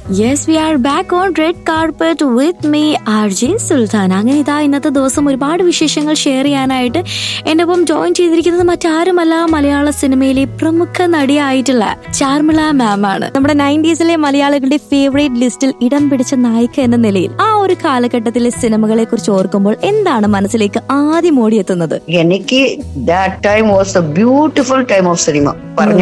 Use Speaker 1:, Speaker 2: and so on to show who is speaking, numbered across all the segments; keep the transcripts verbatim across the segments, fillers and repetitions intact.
Speaker 1: Yes, V are back on red carpet with me R J സുൽത്താൻ. അങ്ങനെ ഇതാ ഇന്നത്തെ ദിവസം ഒരുപാട് വിശേഷങ്ങൾ ഷെയർ ചെയ്യാനായിട്ട് എന്റെ ഒപ്പം ജോയിൻ ചെയ്തിരിക്കുന്നത് മറ്റാരുമല്ല, മലയാള സിനിമയിലെ പ്രമുഖ നടിയായിട്ടുള്ള ചാർമിള മാം ആണ്. നമ്മുടെ നയൻറ്റീസിലെ മലയാളികളുടെ ഫേവറേറ്റ് ലിസ്റ്റിൽ ഇടം പിടിച്ച നായിക എന്ന നിലയിൽ ആ ഒരു കാലഘട്ടത്തിലെ സിനിമകളെ കുറിച്ച് ഓർക്കുമ്പോൾ എന്താണ് മനസ്സിലേക്ക് ആദ്യം ഓടിയെത്തുന്നത്?
Speaker 2: എനിക്ക് that time was A beautiful time of cinema പറഞ്ഞ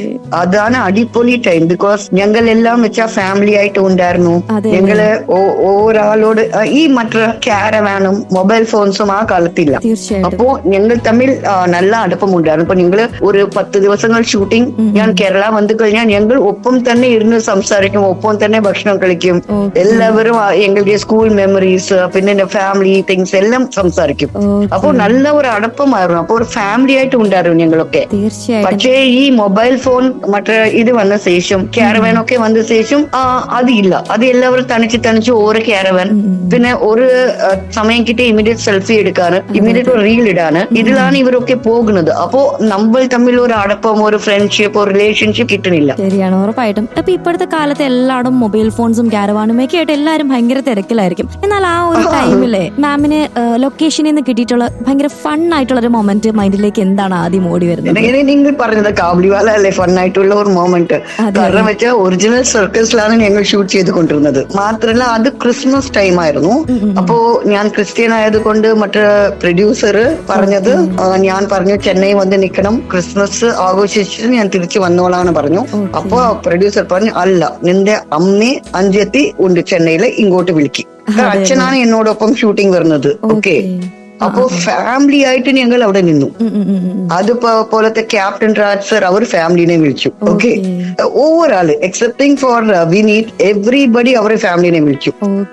Speaker 2: അതാണ് അടിപൊളി ടൈം. ബിക്കോസ് ഞങ്ങൾ എല്ലാം വെച്ചാ ഫാമിലി ആയിട്ട് ഉണ്ടായിരുന്നു. ഞങ്ങള് ഒരാളോട് ഈ മറ്റു കാരവാനും മൊബൈൽ ഫോൺസും ആ കാലത്തില്ല. അപ്പോ ഞങ്ങൾ തമ്മിൽ നല്ല അടുപ്പം ഉണ്ടായിരുന്നു. അപ്പൊ ഞങ്ങള് ഒരു പത്ത് ദിവസങ്ങൾ ഷൂട്ടിംഗ് ഞാൻ കേരള വന്നു കഴിഞ്ഞാൽ ഞങ്ങൾ ഒപ്പം തന്നെ ഇരുന്ന് സംസാരിക്കും, ഒപ്പം തന്നെ ഭക്ഷണം കഴിക്കും. എല്ലാവരും ഞങ്ങളുടെ സ്കൂൾ മെമ്മറീസ് പിന്നെ ഫാമിലി തിങ്സ് എല്ലാം സംസാരിക്കും. അപ്പൊ നല്ല ഒരു അടുപ്പമായിരുന്നു. അപ്പൊ ഒരു ഫാമിലി ആയിട്ട് ഉണ്ടായിരുന്നു ഞങ്ങളൊക്കെ. പക്ഷേ ഈ മൊബൈൽ ഫോൺ മറ്റേ ഇത് വന്ന ശേഷം കാരവാൻ ഒക്കെ വന്ന ശേഷം അതില്ല. അത് എല്ലാവരും തനിച്ച് തനിച്ച് ഓരോ കാരവാൻ പിന്നെ ഒരു സമയം കിട്ടിയ ഇമീഡിയറ്റ് സെൽഫി എടുക്കാന്, ഇമീഡിയറ്റ് ഒരു റീൽ ഇടാന്, ഇതിലാണ് ഇവരൊക്കെ പോകുന്നത്. അപ്പോ നമ്മൾ തമ്മിൽ ഒരു അടുപ്പം, ഒരു ഫ്രണ്ട്ഷിപ്പ്, ഒരു റിലേഷൻഷിപ്പ് കിട്ടുന്നില്ല.
Speaker 1: ശരിയാണ്, ഉറപ്പായിട്ടും. അപ്പൊ ഇപ്പോഴത്തെ കാലത്ത് എല്ലായിടും മൊബൈൽ ഫോൺസും കാരവാനും ഒക്കെ ആയിട്ട് എല്ലാവരും ഭയങ്കര തിരക്കിലായിരിക്കും. എന്നാൽ ആ ഒരു ടൈമിലെ മാമിന് ലൊക്കേഷനിൽ നിന്ന് കിട്ടിയിട്ടുള്ള ഭയങ്കര ഫൺ ആയിട്ടുള്ള ഒരു മൊമെന്റ് മൈൻഡിലേക്ക് എന്താണ് ആദ്യം ഓടി വരുന്നത്?
Speaker 2: നിങ്ങൾ പറഞ്ഞത് കാബുളിവാല അല്ലേ ഫൺ ആയിട്ടുള്ള ഒരു മൊമെന്റ്. കാരണം വെച്ചാൽ ഒറിജിനൽ സർക്കസിലാണ് ഞങ്ങൾ ഷൂട്ട് ചെയ്തുകൊണ്ടിരുന്നത്. മാത്രമല്ല അത് ക്രിസ്മസ് ടൈം ആയിരുന്നു. അപ്പോ ഞാൻ ക്രിസ്ത്യൻ ആയതുകൊണ്ട് മറ്റേ പ്രൊഡ്യൂസർ പറഞ്ഞത്, ഞാൻ പറഞ്ഞു ചെന്നൈ വന്ന് നിൽക്കണം, ക്രിസ്മസ് ആഘോഷിച്ചിട്ട് ഞാൻ തിരിച്ചു വന്നോളാണ് പറഞ്ഞു. അപ്പൊ പ്രൊഡ്യൂസർ പറഞ്ഞു, അല്ല നിന്റെ അമ്മേ അഞ്ചെത്തി ഉണ്ട് ചെന്നൈയില്, ഇങ്ങോട്ട് വിളിക്കും. അച്ഛനാണ് എന്നോടൊപ്പം ഷൂട്ടിംഗ് വരുന്നത്. ഓക്കെ, അപ്പോ ഫാമിലി ആയിട്ട് ഞങ്ങൾ അവിടെ നിന്നു. അത് പോലത്തെ ക്യാപ്റ്റൻ രാജ് സർ അവർ ഫാമിലിനെ വിളിച്ചു. Okay, ഓവറാള് accepting four Vineeth everybody അവരെ ഫാമിലിനെ വിളിച്ചു.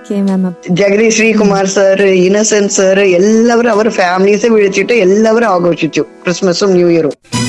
Speaker 2: ജഗദീഷ് ശ്രീകുമാർ സർ, ഇന്നസെന്റ് സർ എല്ലാവരും അവർ ഫാമിലീസ് വിളിച്ചിട്ട് എല്ലാവരും ആഘോഷിച്ചു ക്രിസ്മസും ന്യൂ ഇയറും.